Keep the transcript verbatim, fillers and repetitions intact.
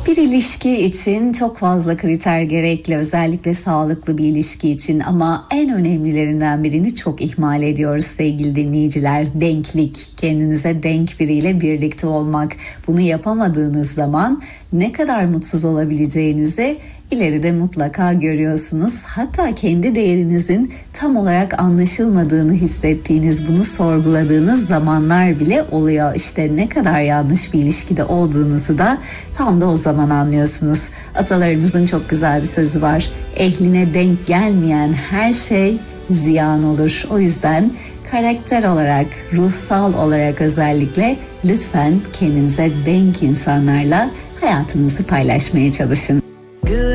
Bir ilişki için çok fazla kriter gerekli, özellikle sağlıklı bir ilişki için, ama en önemlilerinden birini çok ihmal ediyoruz sevgili dinleyiciler. Denklik, kendinize denk biriyle birlikte olmak. Bunu yapamadığınız zaman ne kadar mutsuz olabileceğinizi ileride mutlaka görüyorsunuz. Hatta kendi değerinizin tam olarak anlaşılmadığını hissettiğiniz, bunu sorguladığınız zamanlar bile oluyor. İşte ne kadar yanlış bir ilişkide olduğunuzu da tam da o zaman anlıyorsunuz. Atalarımızın çok güzel bir sözü var. Ehline denk gelmeyen her şey ziyan olur. O yüzden karakter olarak, ruhsal olarak özellikle lütfen kendinize denk insanlarla hayatınızı paylaşmaya çalışın.